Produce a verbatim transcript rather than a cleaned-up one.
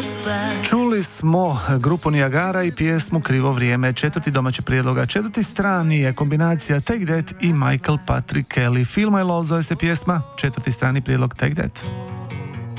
Čuli smo grupu Niagara i pjesmu Krivo vrijeme. Četvrti domaći prijedloga, četvrti strani je kombinacija Take That i Michael Patrick Kelly. Feel My Love zove se pjesma, četvrti strani prijedlog Take That.